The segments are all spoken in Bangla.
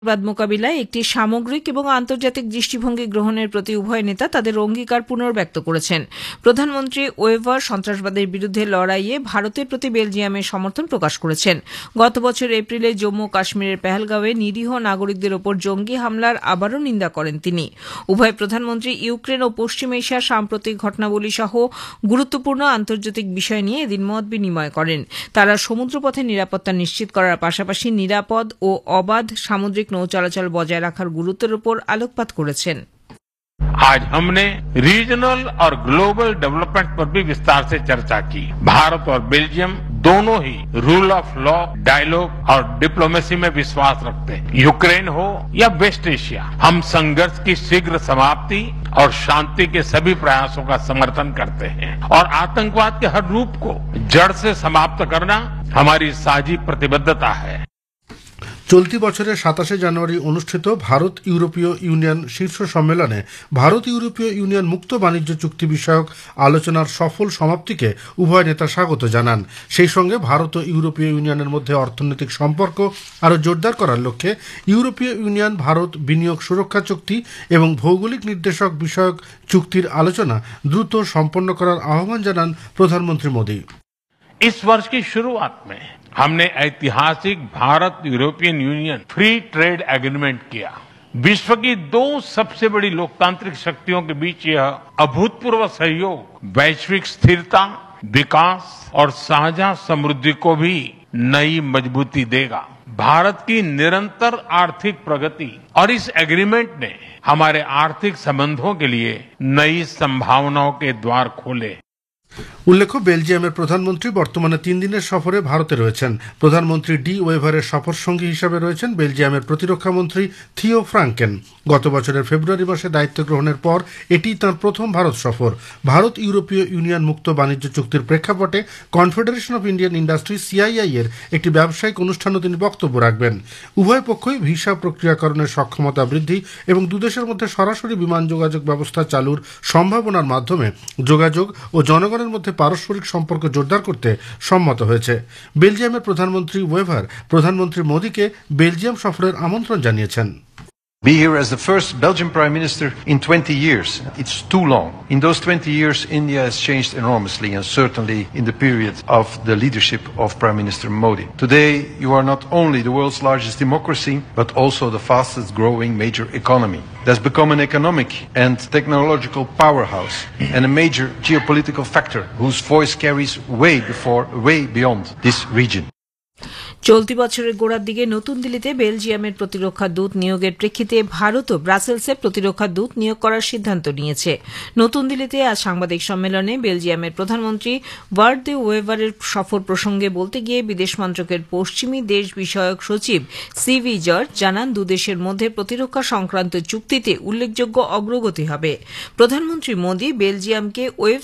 সন্ত্রাসবাদ মোকাবিলায় একটি সামগ্রিক এবং আন্তর্জাতিক দৃষ্টিভঙ্গি গ্রহণের প্রতি উভয় নেতা তাদের অঙ্গীকার পুনর্ব্যক্ত করেছেন। প্রধানমন্ত্রী ওয়েভার সন্ত্রাসবাদের বিরুদ্ধে লড়াইয়ে ভারতের প্রতি বেলজিয়ামের সমর্থন প্রকাশ করেছেন। গত বছর এপ্রিলে জম্মু কাশ্মীরের পেহেলগাঁওয়ে নিরীহ নাগরিকদের ওপর জঙ্গি হামলার আবারও নিন্দা করেন তিনি। উভয় প্রধানমন্ত্রী ইউক্রেন ও পশ্চিম এশিয়ার সাম্প্রতিক ঘটনাবলী সহ গুরুত্বপূর্ণ আন্তর্জাতিক বিষয় নিয়ে এদিন মত বিনিময় করেন। তারা সমুদ্রপথে নিরাপত্তা নিশ্চিত করার পাশাপাশি নিরাপদ ও অবাধ সামুদ্রিক নৌ চলাচল বজায় রাখার গুরুত্বের উপর আলোকপাত করেছেন। आज हमने रीजनल और ग्लोबल डेवलपमेंट पर भी विस्तार से चर्चा की। भारत और बेल्जियम दोनों ही रूल ऑफ लॉ, डायलॉग और डिप्लोमेसी में विश्वास रखते हैं। यूक्रेन हो या वेस्ट एशिया, हम संघर्ष की शीघ्र समाप्ति और शांति के सभी प्रयासों का समर्थन करते हैं और आतंकवाद के हर रूप को जड़ से समाप्त करना हमारी साझी प्रतिबद्धता है। চলতি বছরের ২৭ জানুয়ারি অনুষ্ঠিত ভারত ইউরোপীয় ইউনিয়ন শীর্ষ সম্মেলনে ভারত ইউরোপীয় ইউনিয়ন মুক্ত বাণিজ্য চুক্তি বিষয়ক আলোচনার সফল সমাপ্তিকে উভয় নেতা স্বাগত জানান। সেই সঙ্গে ভারত ও ইউরোপীয় ইউনিয়নের মধ্যে অর্থনৈতিক সম্পর্ক আরও জোরদার করার লক্ষ্যে ইউরোপীয় ইউনিয়ন ভারত বিনিয়োগ সুরক্ষা চুক্তি এবং ভৌগোলিক নির্দেশক বিষয়ক চুক্তির আলোচনা দ্রুত সম্পন্ন করার আহ্বান জানান প্রধানমন্ত্রী মোদী। इस वर्ष की शुरुआत में हमने ऐतिहासिक Bharat European union free trade agreement किया। विश्व की दो सबसे बड़ी लोकतांत्रिक शक्तियों के बीच यह अभूतपूर्व सहयोग वैश्विक स्थिरता, विकास और साझा समृद्धि को भी नई मजबूती देगा। भारत की निरंतर आर्थिक प्रगति और इस एग्रीमेंट ने हमारे आर्थिक संबंधों के लिए नई संभावनाओं के द्वार खोले। উল্লেখ্য, বেলজিয়ামের প্রধানমন্ত্রী বর্তমানে ৩ দিনের সফরে ভারতে রয়েছেন। প্রধানমন্ত্রী ডি ওয়েভারের সফর সঙ্গী হিসাবে রয়েছেন বেলজিয়ামের প্রতিরক্ষা মন্ত্রী থিও ফ্রাঙ্কেন। গত বছরের ফেব্রুয়ারি মাসে দায়িত্ব গ্রহণের পর এটি তাঁর প্রথম ভারত সফর। ভারত ইউরোপীয় ইউনিয়ন মুক্ত বাণিজ্য চুক্তির প্রেক্ষাপটে confederation of Indian industry CII এর একটি ব্যবসায়িক অনুষ্ঠানেও তিনি বক্তব্য রাখবেন। উভয় পক্ষই ভিসা প্রক্রিয়াকরণের সক্ষমতা বৃদ্ধি এবং দুদেশের মধ্যে সরাসরি বিমান যোগাযোগ ব্যবস্থা চালুর সম্ভাবনার মাধ্যমে যোগাযোগ ও জনগণের মধ্যে পারস্পরিক সম্পর্ক জোরদার করতে সম্মত হয়েছে। বেলজিয়ামের প্রধানমন্ত্রী ওয়েভার প্রধানমন্ত্রী মোদীকে বেলজিয়াম সফরের আমন্ত্রণ জানিয়েছেন। Be here as the first Belgian Prime Minister in 20 years. It's too long. In those 20 years, India has changed enormously, and certainly in the period of the leadership of Prime Minister Modi. Today, you are not only the world's largest democracy, but also the fastest growing major economy. It has become an economic and technological powerhouse and a major geopolitical factor whose voice carries way beyond this region. চলতি বছরের গোড়ার দিকে নতুন দিল্লিতে বেলজিয়ামের প্রতিরক্ষা দূত নিয়োগের প্রেক্ষিতে ভারতও ব্রাসেলসে প্রতিরক্ষা দূত নিয়োগ করার সিদ্ধান্ত নিয়েছে। নতুন দিল্লিতে আজ সাংবাদিক সম্মেলনে বেলজিয়ামের প্রধানমন্ত্রী ওয়ার্ড দে ওয়েভারের সফর প্রসঙ্গে বলতে গিয়ে বিদেশ মন্ত্রকের পশ্চিমী দেশ বিষয়ক সচিব সিভি জর্জ জানান, দুদেশের মধ্যে প্রতিরক্ষা সংক্রান্ত চুক্তিতে উল্লেখযোগ্য অগ্রগতি হবে। প্রধানমন্ত্রী মোদী বেলজিয়ামকে ওয়েভস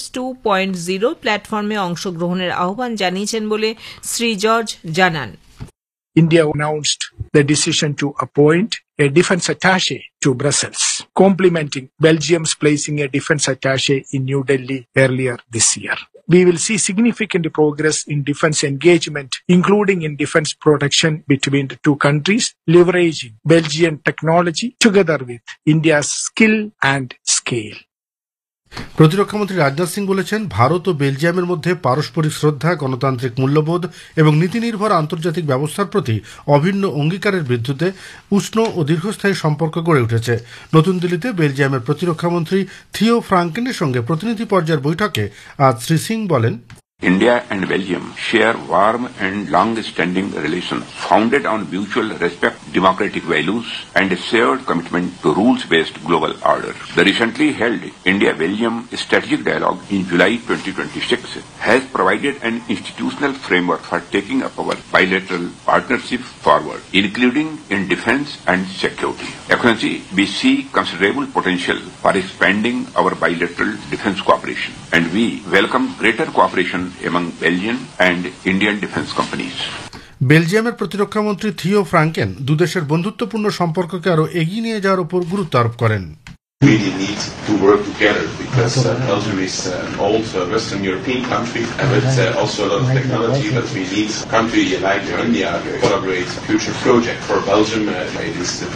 2.0 প্ল্যাটফর্মে অংশগ্রহণের আহ্বান জানিয়েছেন বলে শ্রী জর্জ জানান। India announced the decision to appoint a defense attaché to Brussels, complementing Belgium's placing a defense attaché in New Delhi earlier this year. We will see significant progress in defense engagement, including in defense production between the two countries, leveraging Belgian technology together with India's skill and scale. প্রতিরক্ষামন্ত্রী রাজনাথ সিং বলেছেন, ভারত ও বেলজিয়ামের মধ্যে পারস্পরিক শ্রদ্ধা, গণতান্ত্রিক মূল্যবোধ এবং নীতিনির্ভর আন্তর্জাতিক ব্যবস্থার প্রতি অভিন্ন অঙ্গীকারের ভিত্তিতে উষ্ণ ও দীর্ঘস্থায়ী সম্পর্ক গড়ে উঠেছে। নতুন দিল্লিতে বেলজিয়ামের প্রতিরক্ষামন্ত্রী থিও ফ্রাঙ্কেনের সঙ্গে প্রতিনিধি পর্যায়ের বৈঠকে আজ শ্রী সিং বলেন, India and Belgium share warm and long-standing relations founded on mutual respect, democratic values, and a shared commitment to rules-based global order. The recently held India-Belgium Strategic Dialogue in July 2026 has provided an institutional framework for taking up our bilateral partnership forward, including in defense and security. Excellency, we see considerable potential for expanding our bilateral defense cooperation, and we welcome greater cooperation among Belgian and Indian defense companies. বেলজিয়ামের প্রতিরক্ষামন্ত্রী থিও ফ্রাঙ্কেন দুদেশের বন্ধুত্বপূর্ণ সম্পর্ককে আরও এগিয়ে নিয়ে যাওয়ার উপর গুরুত্ব আরোপ করেন। really need to work together because Belgium is an old Western European country and with also a lot of technology, but we need a country like India to collaborate future project for Belgium. It is